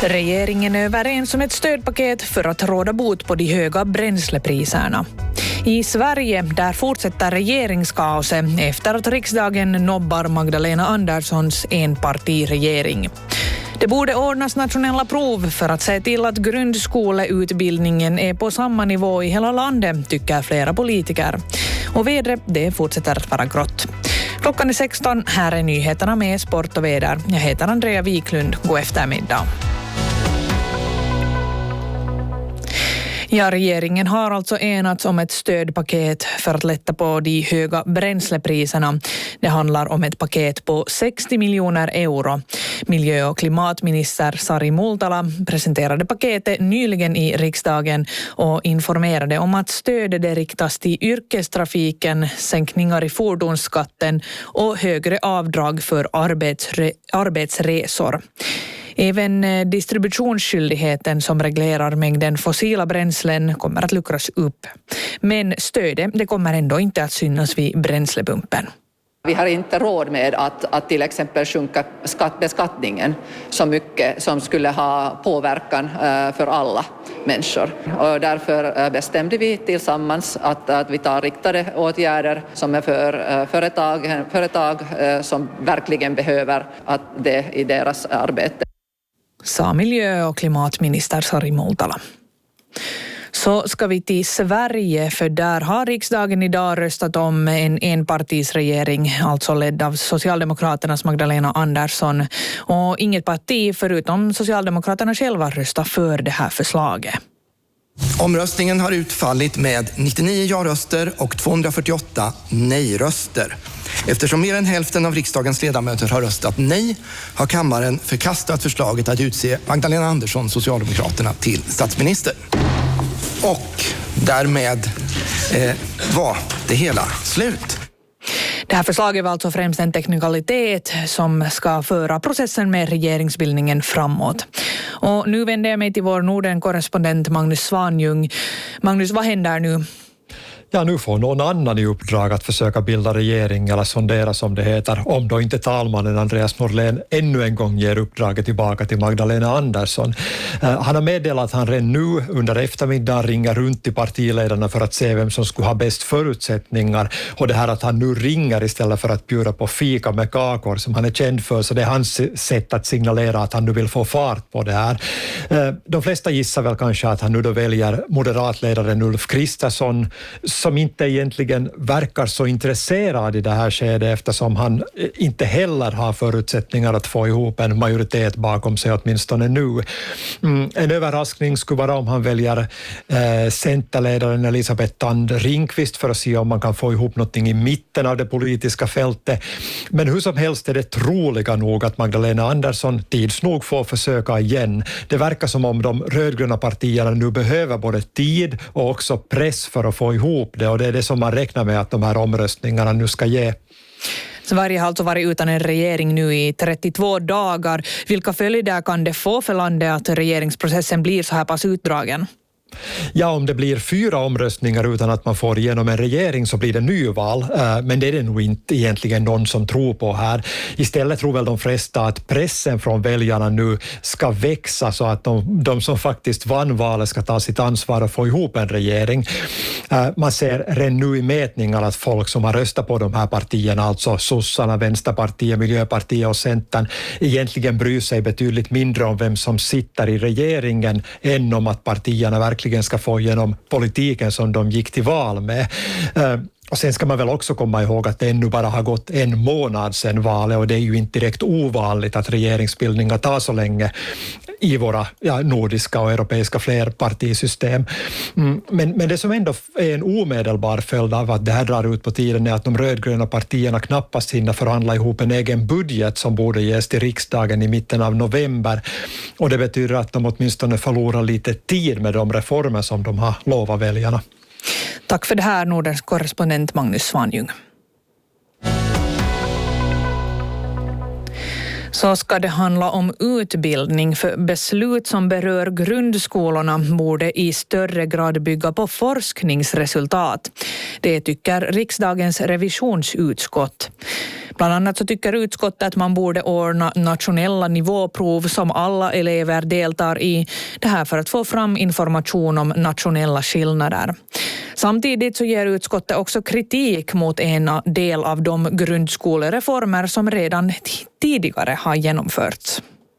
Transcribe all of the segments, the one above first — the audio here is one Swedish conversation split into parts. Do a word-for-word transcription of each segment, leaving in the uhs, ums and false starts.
Regeringen är överens om ett stödpaket för att råda bot på de höga bränslepriserna. I Sverige där fortsätter regeringskaoset efter att riksdagen nobbar Magdalena Anderssons enpartiregering. Det borde ordnas nationella prov för att se till att grundskoleutbildningen är på samma nivå i hela landet, tycker flera politiker. Och vädret, det fortsätter att vara grått. Klockan är sexton, här är nyheterna med sport och väder. Jag heter Andrea Wiklund, god eftermiddag. Ja, regeringen har alltså enats om ett stödpaket för att lätta på de höga bränslepriserna. Det handlar om ett paket på sextio miljoner euro. Miljö- och klimatminister Sari Multala presenterade paketet nyligen i riksdagen och informerade om att stödet det riktas till yrkestrafiken, sänkningar i fordonsskatten och högre avdrag för arbetsre- arbetsresor. Även distributionsskyldigheten som reglerar mängden fossila bränslen kommer att luckras upp. Men stödet det kommer ändå inte att synas vid bränslepumpen. Vi har inte råd med att, att till exempel sjunka skatt, beskattningen så mycket som skulle ha påverkan för alla människor. Och därför bestämde vi tillsammans att, att vi tar riktade åtgärder som är för företag, företag som verkligen behöver att det i deras arbete. Sa miljö- och klimatminister Sari Multala. Så ska vi till Sverige, för där har riksdagen idag röstat om en enpartisregering, alltså ledd av Socialdemokraternas Magdalena Andersson. Och inget parti förutom Socialdemokraterna själva röstar för det här förslaget. Omröstningen har utfallit med nittionio ja-röster och tvåhundrafyrtioåtta nej-röster. Eftersom mer än hälften av riksdagens ledamöter har röstat nej har kammaren förkastat förslaget att utse Magdalena Andersson, Socialdemokraterna, till statsminister. Och därmed eh, var det hela slut. Det här förslaget var alltså främst en teknikalitet som ska föra processen med regeringsbildningen framåt. Och nu vänder jag mig till vår Norden-korrespondent Magnus Svanjung. Magnus, vad händer nu? Ja, nu får någon annan i uppdrag att försöka bilda regering eller sondera som det heter, om då inte talmannen Andreas Norlén ännu en gång ger uppdraget tillbaka till Magdalena Andersson. Uh, han har meddelat att han redan nu under eftermiddagen ringer runt till partiledarna för att se vem som skulle ha bäst förutsättningar, och det här att han nu ringer istället för att bjuda på fika med kakor som han är känd för, så det är hans sätt att signalera att han nu vill få fart på det här. Uh, de flesta gissar väl kanske att han nu då väljer moderatledaren Ulf Kristersson, som inte egentligen verkar så intresserad i det här skedet, eftersom han inte heller har förutsättningar att få ihop en majoritet bakom sig, åtminstone nu. Mm, en överraskning skulle vara om han väljer eh, centerledaren Elisabeth Thand Ringqvist för att se om man kan få ihop någonting i mitten av det politiska fältet. Men hur som helst är det troliga nog att Magdalena Andersson tids nog får försöka igen. Det verkar som om de rödgröna partierna nu behöver både tid och också press för att få ihop det, och det är det som man räknar med att de här omröstningarna nu ska ge. Sverige har alltså varit utan en regering nu i trettiotvå dagar. Vilka följder kan det få för landet att regeringsprocessen blir så här pass utdragen? Ja, om det blir fyra omröstningar utan att man får igenom en regering så blir det nyval, men det är det nog inte egentligen någon som tror på här. Istället tror väl de flesta att pressen från väljarna nu ska växa så att de, de som faktiskt vann valet ska ta sitt ansvar och få ihop en regering. Man ser redan nu i mätningar att folk som har röstat på de här partierna, alltså Sossarna, Vänsterpartiet, Miljöpartiet och Centern, egentligen bryr sig betydligt mindre om vem som sitter i regeringen än om att partierna verkligen ska få igenom politiken som de gick till val med. Och sen ska man väl också komma ihåg att det ännu bara har gått en månad sedan valet, och det är ju inte direkt ovanligt att regeringsbildningar tar så länge i våra ja, nordiska och europeiska flerpartisystem. Mm, men, men det som ändå är en omedelbar följd av att det här drar ut på tiden är att de rödgröna partierna knappast hinner förhandla ihop en egen budget som borde ges till riksdagen i mitten av november. Och det betyder att de åtminstone förlorar lite tid med de reformer som de har lovat väljarna. Tack för det här, Nordens korrespondent Magnus Svanjung. Så ska det handla om utbildning, för beslut som berör grundskolorna borde i större grad bygga på forskningsresultat. Det tycker riksdagens revisionsutskott. Bland annat så tycker utskottet att man borde ordna nationella nivåprov som alla elever deltar i. Det här för att få fram information om nationella skillnader. Samtidigt så ger utskottet också kritik mot en del av de grundskolereformer som redan tidigare har genomförts.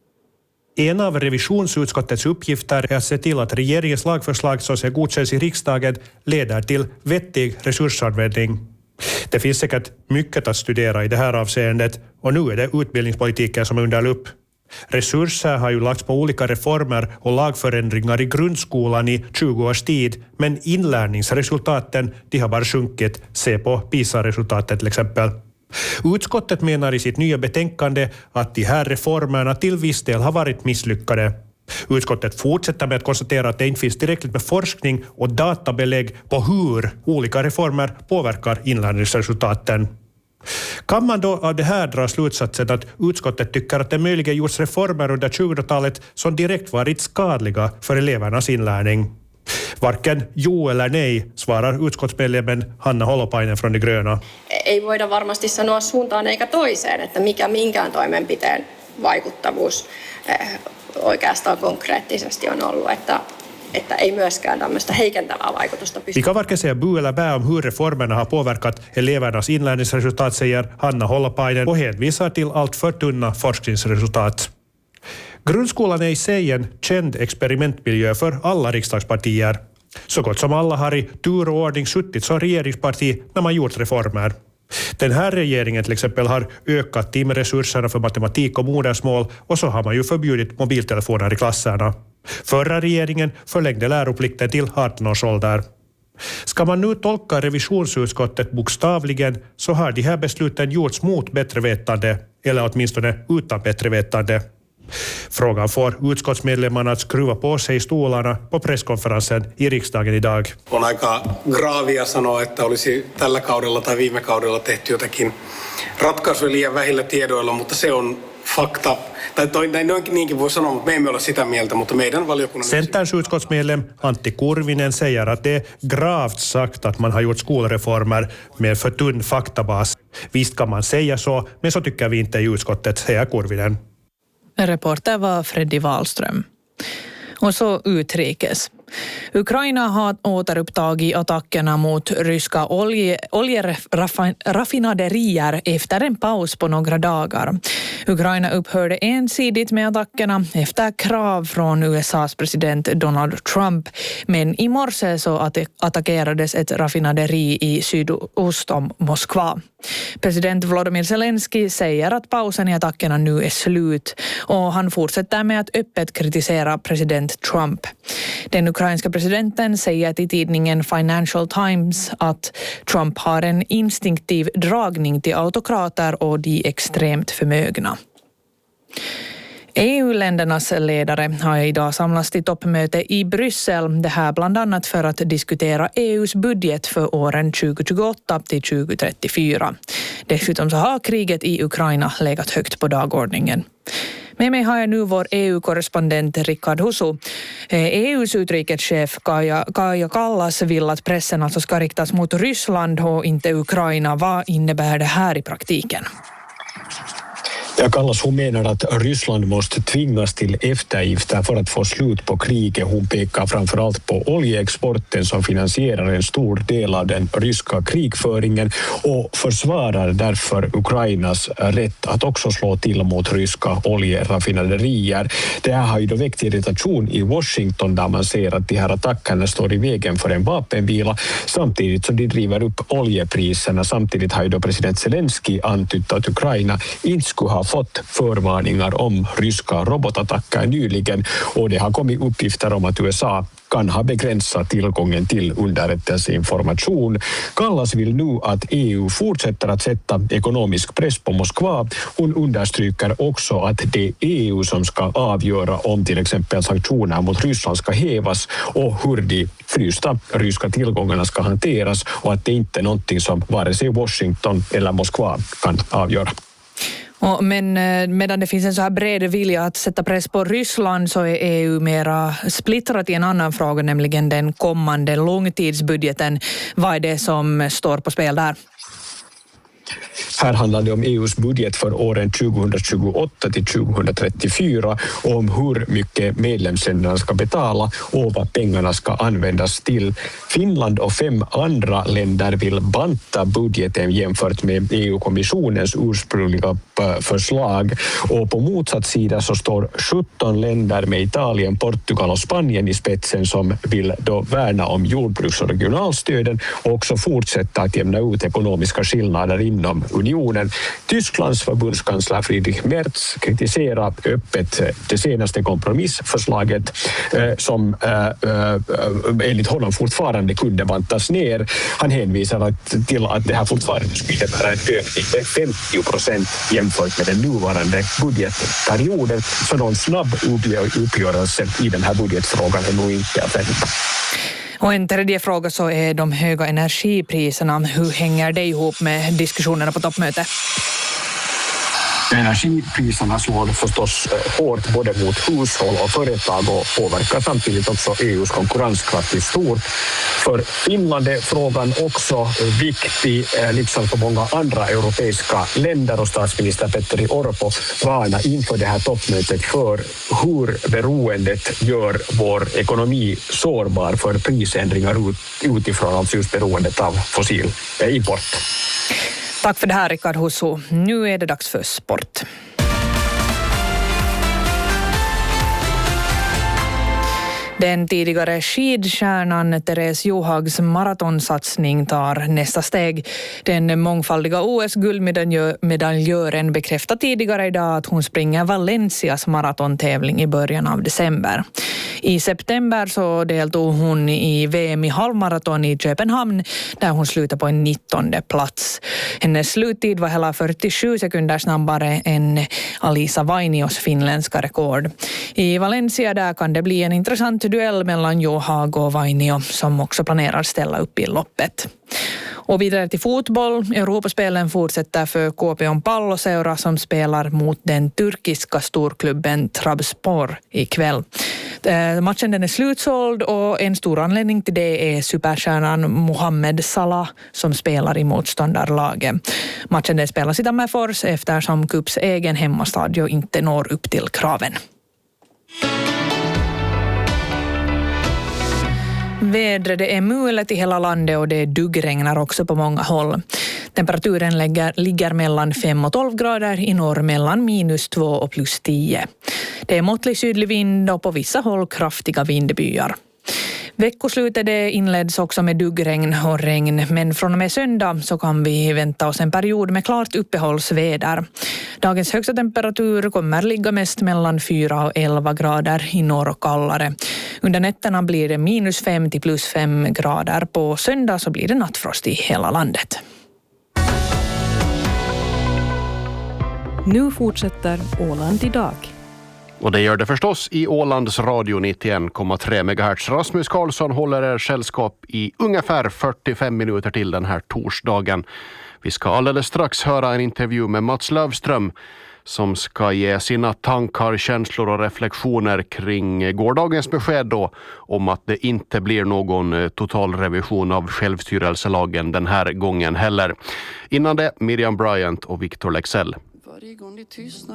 En av revisionsutskottets uppgifter är att se till att regeringens lagförslag som ska godkännas i riksdagen leder till vettig resursanvändning. Det finns säkert mycket att studera i det här avseendet och nu är det utbildningspolitiken som är under lupp. Resurser har ju lagts på olika reformer och lagförändringar i grundskolan i tjugo års tid, men inlärningsresultaten de har bara sjunkit. Se på PISA-resultatet till exempel. Utskottet menar i sitt nya betänkande att de här reformerna till viss del har varit misslyckade. Utskottet fortsätter med att konstatera att det inte finns tillräckligt med forskning och databelägg på hur olika reformer påverkar inlärningsresultaten. Kan man då av det här dra slutsatsen att utskottet tycker att det möjligen gjorts reformer under tjugohundratalet som direkt varit skadliga för elevernas inlärning? Varken jo eller nej, svarar utskottsmedlemmen Hanna Holopainen från De gröna. Ei voida varmasti sanoa suuntaan eikä toiseen, että mikä minkään toimenpiteen vaikuttavuus eh, oikeastaan konkreettisesti on ollut, että että ei myöskään tämmöistä heikentävää vaikutusta pysty. Vi kan varken säga bu eller bä om hur reformerna har påverkat elevernas inlärningsresultat, säger Hanna Holopainen och hänvisar till allt för tunna forskningsresultat. Grundskolan är i sig en känd experimentmiljö för alla riksdagspartier. Så gott som alla har i tur och ordning suttit som regeringsparti när man gjort reformer. Den här regeringen till exempel har ökat timresurserna för matematik och modersmål och så har man ju förbjudit mobiltelefoner i klasserna. Förra regeringen förlängde läroplikten till arton års ålder. Ska man nu tolka revisionsutskottet bokstavligen så har de här besluten gjorts mot bättre vetande, eller åtminstone utan bättre vetande. Frågan får utskottsmedlemmarna att skruva på sig stolarna på presskonferensen i riksdagen idag. On aika graavia sanoa, että olisi tällä kaudella tai viime kaudella tehty jotakin ratkaisuja liian vähillä tiedoilla, mutta se on fakta. Tai toi, näin niinkin voi sanoa, mutta me emme ole sitä mieltä, mutta meidän valiokunnan... Centerns utskottsmedlem Antti Kurvinen säger att det är gravt sagt att man har gjort skolreformer med för tunn faktabas. Visst kan man säga så, men så tycker vi inte i utskottet, säger Kurvinen. Reporter var Freddy Wahlström. Och så utrikes. Ukraina har återupptagit attackerna mot ryska olje, oljeraffinaderier efter en paus på några dagar. Ukraina upphörde ensidigt med attackerna efter krav från U S A:s president Donald Trump. Men i morse så attackerades ett raffinaderi i sydost om Moskva. President Volodymyr Zelensky säger att pausen i attackerna nu är slut och han fortsätter med att öppet kritisera president Trump. Den ukrainska presidenten säger till tidningen Financial Times att Trump har en instinktiv dragning till autokrater och de extremt förmögna. E U-ländernas ledare har idag samlats till toppmöte i Bryssel. Det här bland annat för att diskutera E U:s budget för åren tjugo tjugoåtta till tjugo trettiofyra. Dessutom så har kriget i Ukraina legat högt på dagordningen. Med mig har jag nu vår E U-korrespondent Rickard Husu. E U:s utrikeschef Kaja, Kaja Kallas vill att pressen alltså ska riktas mot Ryssland och inte Ukraina. Vad innebär det här i praktiken? Ja, Kallas, hon menar att Ryssland måste tvingas till eftergifter för att få slut på kriget. Hon pekar framförallt på oljeexporten som finansierar en stor del av den ryska krigföringen och försvarar därför Ukrainas rätt att också slå till mot ryska oljeraffinaderier. Det här har ju då väckt irritation i Washington där man ser att de här attackerna står i vägen för en vapenvila samtidigt som de driver upp oljepriserna. Samtidigt har ju då president Zelensky antytt att Ukraina inte skulle ha fått förvarningar om ryska robotattacker nyligen och det har kommit uppgifter om att U S A kan ha begränsat tillgången till underrättelseinformation. Kallas vill nu att E U fortsätter att sätta ekonomisk press på Moskva. Hon understryker också att det är E U som ska avgöra om till exempel sanktioner mot Ryssland ska hävas och hur de frysta ryska tillgångarna ska hanteras och att det inte är någonting som vare sig Washington eller Moskva kan avgöra. Och men medan det finns en så här bred vilja att sätta press på Ryssland så är E U mera splittrat i en annan fråga, nämligen den kommande långtidsbudgeten. Vad är det som står på spel där? Här handlar det om E U:s budget för åren tjugohundratjugoåtta till tjugohundratrettiofyra och om hur mycket medlemsländerna ska betala och vad pengarna ska användas till. Finland och fem andra länder vill banta budgeten jämfört med E U-kommissionens ursprungliga förslag. Och på motsatt sida så står sjutton länder med Italien, Portugal och Spanien i spetsen som vill då värna om jordbruks- och regionalstöden och också fortsätta att jämna ut ekonomiska skillnader inom unionen. Tysklands förbundskansler Friedrich Merz kritiserar öppet det senaste kompromissförslaget eh, som eh, eh, enligt honom fortfarande kunde bantas ner. Han hänvisar att, till att det här fortfarande skulle innebära en ökning med femtio procent jämfört med den nuvarande budgetperioden. Så någon snabb uppgörelse i den här budgetfrågan är nog inte att vänta. Och en tredje fråga så är de höga energipriserna. Hur hänger det ihop med diskussionerna på toppmötet? Energipriserna slår förstås hårt både mot hushåll och företag och påverkar samtidigt också E U:s konkurrenskraft i stort. För Finland är frågan också viktig, liksom för många andra europeiska länder, och statsminister Petteri Orpo varnar inför det här toppmötet för hur beroendet gör vår ekonomi sårbar för prisändringar utifrån, alltså just beroendet av fossil import. Tack för det här, Rickard Husso. Nu är det dags för sport. Den tidigare skidstjärnan Therese Johags maratonsatsning tar nästa steg. Den mångfaldiga O S-guldmedaljören bekräftar tidigare idag att hon springer Valencias maratontävling i början av december. I september så deltog hon i V M i halvmaraton i Köpenhamn där hon slutade på en nittonde plats. Hennes sluttid var hela fyrtiosju sekunder snabbare än Alisa Vainios finländska rekord. I Valencia där kan det bli en intressant duell mellan Johag och Vainio som också planerar ställa upp i loppet. Och vidare till fotboll. Europaspelen fortsätter för K P on Palloseura som spelar mot den turkiska storklubben Trabzonspor ikväll. Matchen den är slutsåld och en stor anledning till det är superstjärnan Mohamed Salah som spelar i motståndarlaget. Matchen den spelas i Tammerfors eftersom Cups egen hemmastadio inte når upp till kraven. Vädret, det är mulet i hela landet och det duggregnar också på många håll. Temperaturen ligger, ligger mellan fem och tolv grader, i norr mellan minus två och plus tio. Det är måttlig sydlig vind och på vissa håll kraftiga vindbyar. Veckoslutet det inleds också med duggregn och regn, men från och med söndag så kan vi vänta oss en period med klart uppehållsväder. Dagens högsta temperatur kommer ligga mest mellan fyra och elva grader i norr och kallare. Under nätterna blir det minus fem till plus fem grader. På söndag så blir det nattfrost i hela landet. Nu fortsätter Åland idag. Och det gör det förstås i Ålands radio nittioen komma tre megahertz. Rasmus Karlsson håller er sällskap i ungefär fyrtiofem minuter till den här torsdagen. Vi ska alldeles strax höra en intervju med Mats Lövström som ska ge sina tankar, känslor och reflektioner kring gårdagens besked då om att det inte blir någon total revision av självstyrelselagen den här gången heller. Innan det, Miriam Bryant och Victor Lexell.